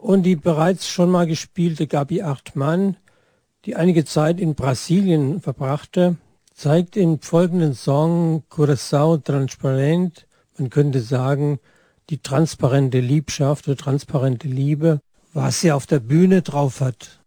Und die bereits schon mal gespielte Gabi Hartmann, die einige Zeit in Brasilien verbrachte, zeigt im folgenden Song Coração Transparente, man könnte sagen, die transparente Liebschaft oder transparente Liebe, was sie auf der Bühne drauf hat.